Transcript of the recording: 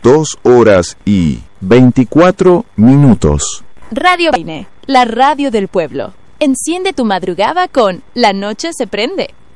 2:24. Radio Vaine, la radio del pueblo. Enciende tu madrugada con La Noche se prende.